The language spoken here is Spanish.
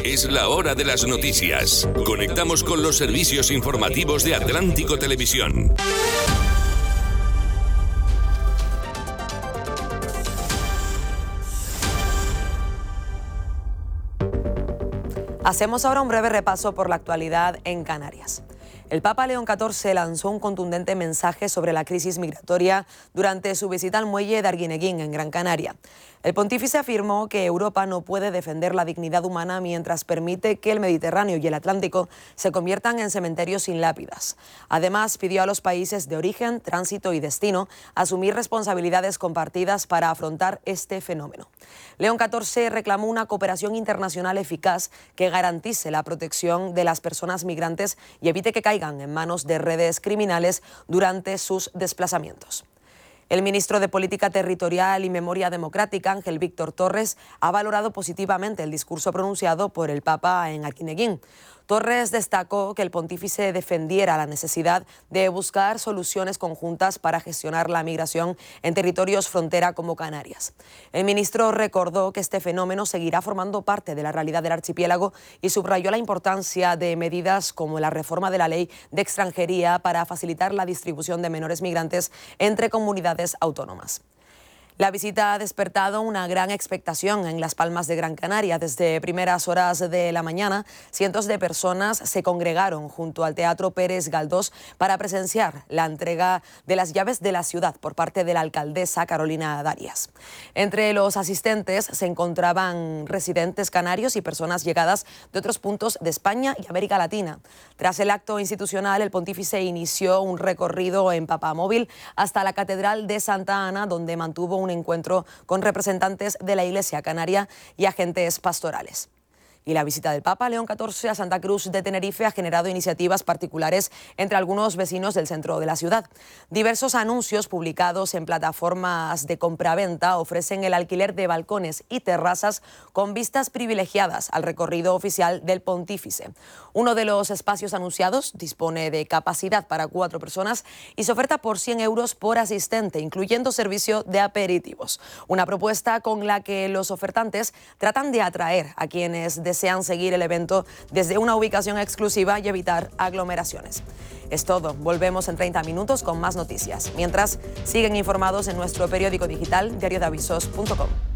Es la hora de las noticias. Conectamos con los servicios informativos de Atlántico Televisión. Hacemos ahora un breve repaso por la actualidad en Canarias. El Papa León XIV lanzó un contundente mensaje sobre la crisis migratoria durante su visita al muelle de Arguineguín, en Gran Canaria. El pontífice afirmó que Europa no puede defender la dignidad humana mientras permite que el Mediterráneo y el Atlántico se conviertan en cementerios sin lápidas. Además, pidió a los países de origen, tránsito y destino asumir responsabilidades compartidas para afrontar este fenómeno. León XIV reclamó una cooperación internacional eficaz que garantice la protección de las personas migrantes y evite que caigan en manos de redes criminales durante sus desplazamientos. El ministro de Política Territorial y Memoria Democrática, Ángel Víctor Torres, ha valorado positivamente el discurso pronunciado por el Papa en Arguineguín. Torres destacó que el pontífice defendiera la necesidad de buscar soluciones conjuntas para gestionar la migración en territorios frontera como Canarias. El ministro recordó que este fenómeno seguirá formando parte de la realidad del archipiélago y subrayó la importancia de medidas como la reforma de la ley de extranjería para facilitar la distribución de menores migrantes entre comunidades autónomas. La visita ha despertado una gran expectación en Las Palmas de Gran Canaria. Desde primeras horas de la mañana, cientos de personas se congregaron junto al Teatro Pérez Galdós para presenciar la entrega de las llaves de la ciudad por parte de la alcaldesa Carolina Darias. Entre los asistentes se encontraban residentes canarios y personas llegadas de otros puntos de España y América Latina. Tras el acto institucional, el pontífice inició un recorrido en papamóvil hasta la Catedral de Santa Ana, donde mantuvo un encuentro con representantes de la Iglesia Canaria y agentes pastorales. Y la visita del Papa León XIV a Santa Cruz de Tenerife ha generado iniciativas particulares entre algunos vecinos del centro de la ciudad. Diversos anuncios publicados en plataformas de compraventa ofrecen el alquiler de balcones y terrazas con vistas privilegiadas al recorrido oficial del pontífice. Uno de los espacios anunciados dispone de capacidad para 4 personas y se oferta por 100 euros por asistente, incluyendo servicio de aperitivos. Una propuesta con la que los ofertantes tratan de atraer a quienes desean seguir el evento desde una ubicación exclusiva y evitar aglomeraciones. Es todo. Volvemos en 30 minutos con más noticias. Mientras, siguen informados en nuestro periódico digital diariodeavisos.com.